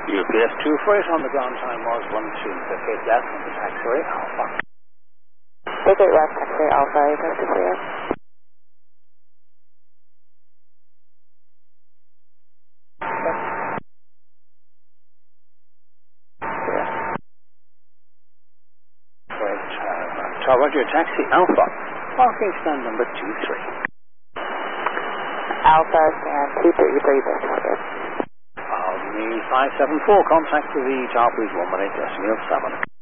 UPS 248 on the ground time was 1258 left from the taxiway Alpha. Take it left, taxiway Alpha, you got to clear. Roger, taxi Alpha, parking stand number 23. Alpha, stand 233, Victor. On the 574, contact with the top is 118.7.